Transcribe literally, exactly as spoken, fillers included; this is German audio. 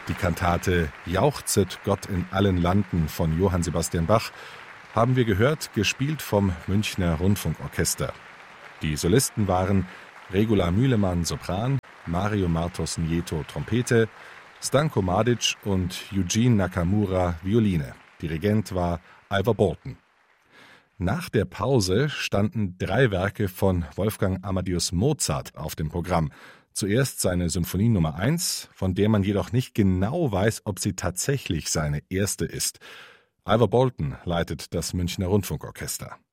Die Kantate »Jauchzet Gott in allen Landen« von Johann Sebastian Bach haben wir gehört, gespielt vom Münchner Rundfunkorchester. Die Solisten waren Regula Mühlemann Sopran, Mario Martos Nieto Trompete, Stanko Madic und Eugene Nakamura Violine. Dirigent war Ivor Bolton. Nach der Pause standen drei Werke von Wolfgang Amadeus Mozart auf dem Programm. Zuerst seine Symphonie Nummer eins, von der man jedoch nicht genau weiß, ob sie tatsächlich seine erste ist. Ivor Bolton leitet das Münchner Rundfunkorchester.